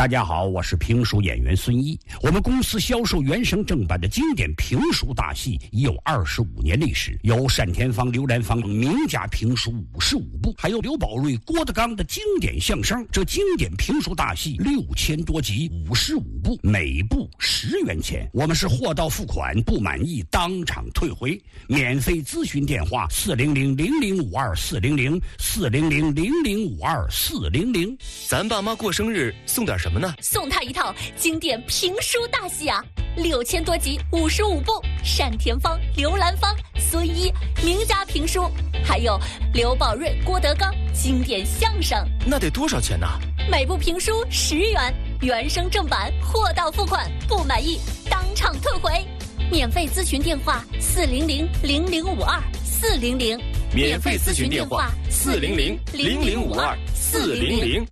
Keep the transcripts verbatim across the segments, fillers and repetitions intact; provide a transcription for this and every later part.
大家好，我是评书演员孙一。我们公司销售原声正版的经典评书大戏已有二十五年历史，有单田芳、刘兰芳名家评书五十五部，还有刘宝瑞、郭德纲的经典相声。这经典评书大戏六千多集，五十五部，每部十元钱。我们是货到付款，不满意当场退回。免费咨询电话：四零零零零五二四零零四零零零零五二四零零。 咱爸妈过生日送点什么呢？ 送他一套经典评书大戏啊，六千多集，五十五部，单田芳、刘兰芳、孙一名家评书，还有刘宝瑞、郭德纲经典相声。 那得多少钱呢？ 每部评书十元，原声正版，货到付款，不满意当场退回。免费咨询电话：四零零零零五二四零零。 免费咨询电话：四零零零零五二四零零。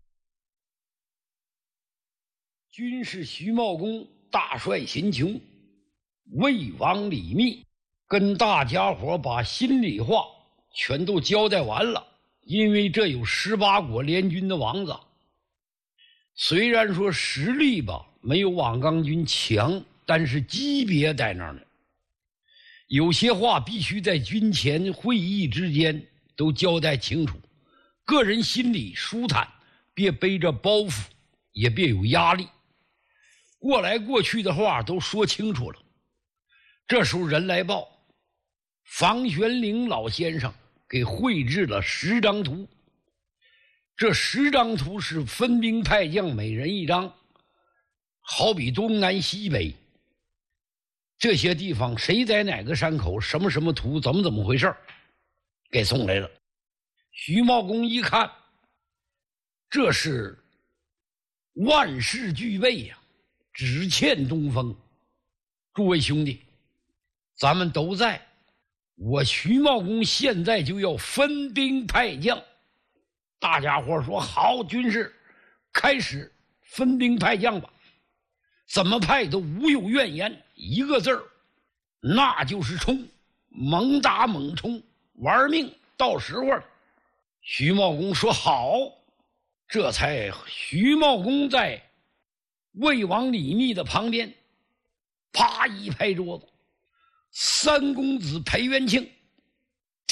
军师徐茂公大帅秦琼，魏王李密跟大家伙把心里话全都交代完了。因为这有十八国联军的王子，虽然说实力吧没有瓦岗军强，但是级别在那儿呢。有些话必须在军前会议之间都交代清楚，个人心里舒坦，别背着包袱，也别有压力。过来过去的话都说清楚了。这时候人来报，房玄龄老先生给绘制了十张图，这十张图是分兵派将每人一张，好比东南西北这些地方谁在哪个山口，什么什么图，怎么怎么回事，给送来了。徐茂公一看，这是万事俱备呀、啊，只欠东风。诸位兄弟，咱们都在，我徐茂公现在就要分兵派将。大家伙说好，军师开始分兵派将吧，怎么派都无有怨言，一个字儿，那就是冲，猛打猛冲，玩命，到时候了。徐茂公说好，这才徐茂公在魏王李密的旁边啪一拍桌子，三公子裴元庆